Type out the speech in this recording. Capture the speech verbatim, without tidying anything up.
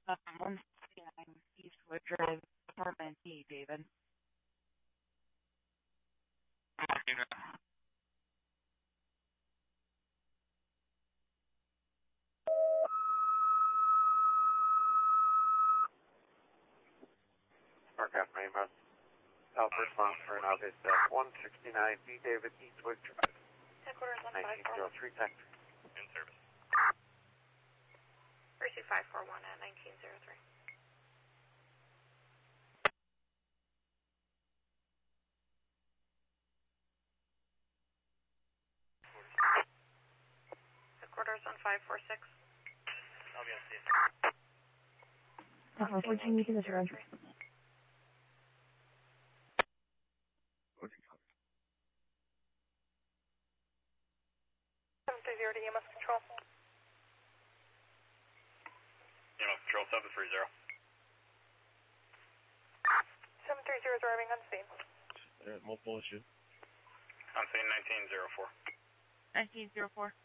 Um, one sixty-nine Eastwood Drive, apartment D, David. Aircraft main bus. Alpha response for an August uh, one sixty-nine B David Eastwood Drive. Headquarters one five nineteen four oh three taxi. In service. Receive five four one at nineteen oh three. Headquarters one five four six. I'll be on scene. Uh, what do you need to this road? seven three zero to E M S control. E M S control seven three zero. seven three zero is arriving on scene. There, multiple issue. On scene nineteen oh four. nineteen oh four.